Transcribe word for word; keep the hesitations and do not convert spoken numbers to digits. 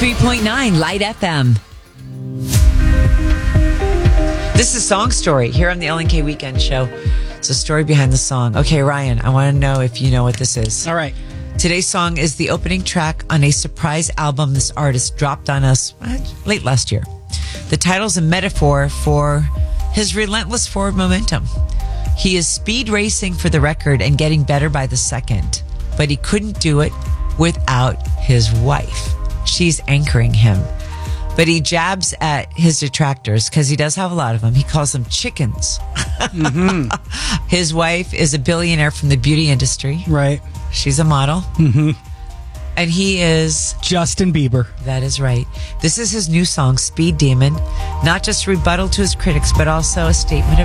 three point nine Light F M. This is Song Story here on the L N K Weekend Show. It's a story behind the song. Okay, Ryan, I want to know if you know what this is. All right. Today's song is the opening track on a surprise album this artist dropped on us late last year. The title's a metaphor for his relentless forward momentum. He is speed racing for the record and getting better by the second, but he couldn't do it without his wife. She's anchoring him. But he jabs at his detractors because he does have a lot of them. He calls them chickens. Mm-hmm. His wife is a billionaire from the beauty industry. Right. She's a model. Mm-hmm. And he is Justin Bieber. That is right. This is his new song, Speed Demon. Not just a rebuttal to his critics, but also a statement of